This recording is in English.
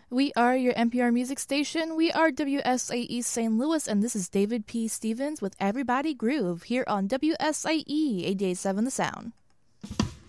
We are your NPR music station. We are WSIE St. Louis, and this is David P. Stevens with Everybody Groove here on WSIE 88.7 The Sound.